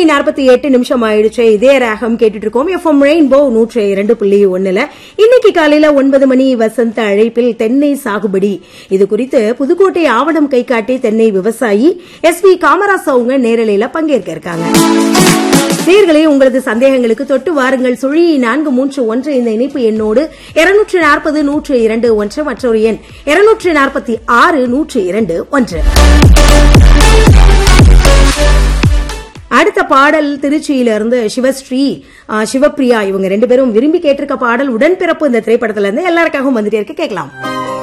8:48 ஆயிடுச்சு. இதே ராகம் கேட்டுட்டு இருக்கோம். FM rainbow 102.1. இன்னைக்கு காலையில 9 மணி வசந்த அழைப்பில் தென்னை சாகுபடி இது குறித்து புதுக்கோட்டை ஆவணம் கைகாட்டி தென்னை விவசாயி SV காமராசு அவங்க நேரலையில பங்கேற்க இருக்காங்க. நேயர்களே, உங்களது சந்தேகங்களுக்கு தொட்டு வாருங்கள். சுழி 431 இந்த இணைப்பு எண்ணோடு 240-102-1 மற்றொரு எண் 246-102-1. அடுத்த பாடல் திருச்சியிலிருந்து சிவஸ்ரீ சிவப்பிரியா இவங்க 2 பேரும் விரும்பி கேட்டிருக்க பாடல் உடன்பிறப்பு இந்த திரைப்படத்துல இருந்து எல்லாருக்காகவும் வந்துட்டே இருக்கு. கேட்கலாம்.